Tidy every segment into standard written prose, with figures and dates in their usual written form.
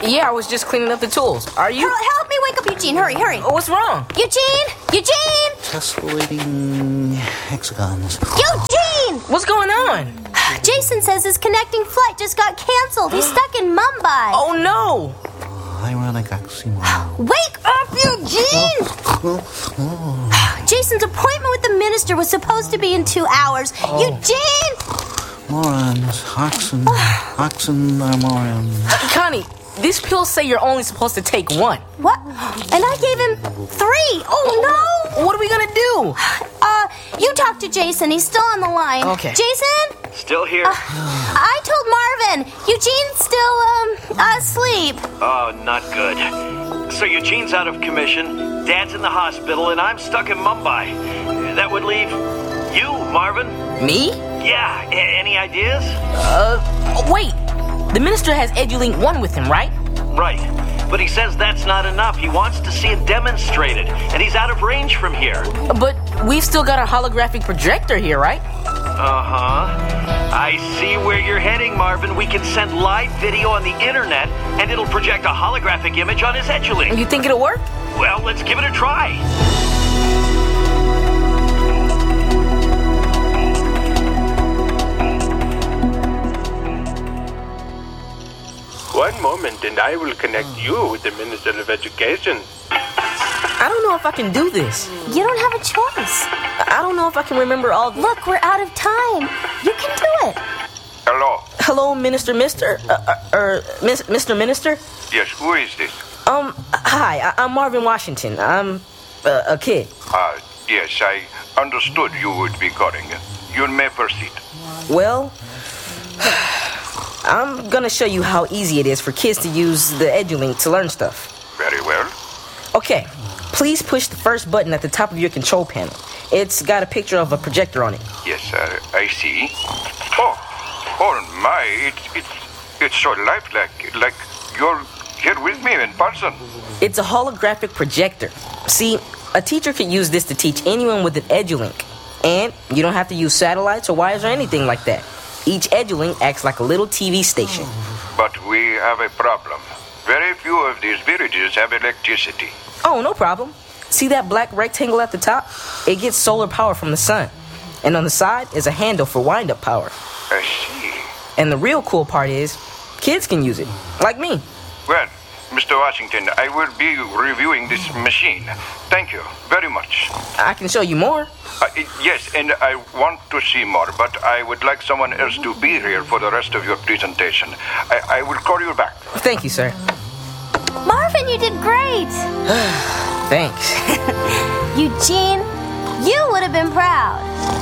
Yeah, I was just cleaning up the tools. Are you? Help me wake up Eugene. Hurry. What's wrong? Eugene! Tessellating hexagons. Eugene! What's going on? Jason says his connecting flight just got canceled. He's stuck in Mumbai. Oh, no. Ironic oxymoron. Wake up, Eugene! Jason's appointment with the minister was supposed to be in 2 hours. Eugene! Morons. Oxen are morons. Connie, these pills say you're only supposed to take 1. What? And I gave him 3. Oh, no! What are we gonna do? You talk to Jason. He's still on the line. Okay. Jason? Still here? I told Marvin. Eugene's still, asleep. Oh, not good. So Eugene's out of commission, Dad's in the hospital, and I'm stuck in Mumbai. That would leave you, Marvin. Me? Yeah, any ideas? Wait. The minister has EduLink 1 with him, right? Right. But he says that's not enough. He wants to see it demonstrated, and he's out of range from here. But we've still got a holographic projector here, right? Uh-huh. I see where you're heading, Marvin. We can send live video on the internet, and it'll project a holographic image on his EduLink. You think it'll work? Well, let's give it a try. One moment and I will connect you with the Minister of Education. I don't know if I can do this. You don't have a choice. I don't know if I can remember all the... Look, we're out of time. You can do it. Hello. Hello, Mr. Minister? Yes, who is this? Hi, I'm Marvin Washington. I'm a kid. Yes, I understood you would be calling. You may proceed. Well, I'm gonna show you how easy it is for kids to use the EduLink to learn stuff. Very well. Okay, please push the first button at the top of your control panel. It's got a picture of a projector on it. Yes, I see. Oh my, it's so lifelike, like you're here with me in person. It's a holographic projector. See, a teacher could use this to teach anyone with an EduLink. And you don't have to use satellites or wires or anything like that. Each EduLink acts like a little TV station. But we have a problem. Very few of these villages have electricity. Oh, no problem. See that black rectangle at the top? It gets solar power from the sun. And on the side is a handle for wind-up power. I see. And the real cool part is, kids can use it, like me. Well, Mr. Washington, I will be reviewing this machine. Thank you very much. I can show you more. Yes, and I want to see more, but I would like someone else to be here for the rest of your presentation. I will call you back. Thank you, sir. Marvin, you did great. Thanks. Eugene, you would have been proud.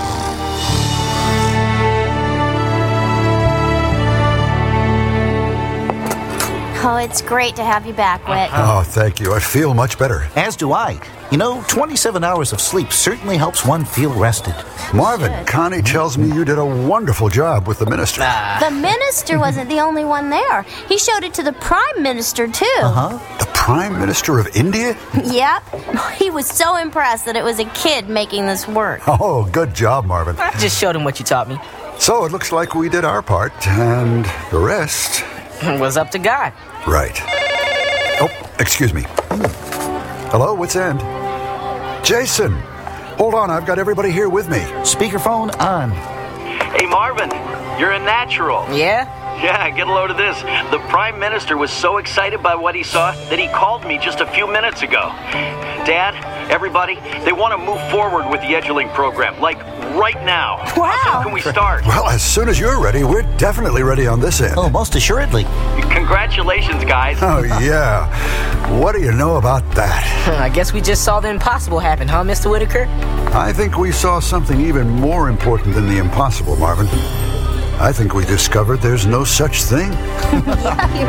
Oh, it's great to have you back, Whit. Oh, thank you. I feel much better. As do I. You know, 27 hours of sleep certainly helps one feel rested. Marvin, Connie tells me you did a wonderful job with the minister. The minister wasn't the only one there. He showed it to the prime minister, too. The Prime Minister of India? Yep. He was so impressed that it was a kid making this work. Oh, good job, Marvin. I just showed him what you taught me. So it looks like we did our part, and the rest... It was up to God. Right. Oh, excuse me. Hello, what's end? Jason! Hold on, I've got everybody here with me. Speakerphone on. Hey, Marvin, you're a natural. Yeah? Yeah, get a load of this. The Prime Minister was so excited by what he saw that he called me just a few minutes ago. Dad, everybody, they want to move forward with the EduLink program, like right now. Wow. How soon can we start? Well, as soon as you're ready, we're definitely ready on this end. Oh, most assuredly. Congratulations, guys. Oh, yeah. What do you know about that? I guess we just saw the impossible happen, huh, Mr. Whitaker? I think we saw something even more important than the impossible, Marvin. I think we discovered there's no such thing. Yeah, you're